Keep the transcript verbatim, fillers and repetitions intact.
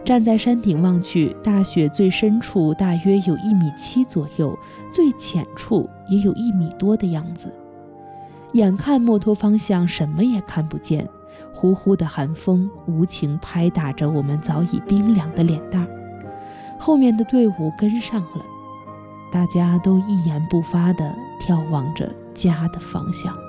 站在山顶望去，大雪最深处大约有一米七左右，最浅处也有一米多的样子。眼看摩托方向什么也看不见，呼呼的寒风无情拍打着我们早已冰凉的脸蛋儿。后面的队伍跟上了，大家都一言不发地眺望着家的方向。